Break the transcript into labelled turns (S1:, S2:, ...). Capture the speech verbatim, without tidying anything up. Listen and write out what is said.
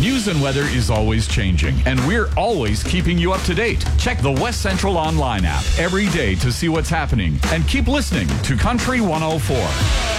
S1: News and weather is always changing, and we're always keeping you up to date. Check the West Central Online app every day to see what's happening, and keep listening to Country one oh four.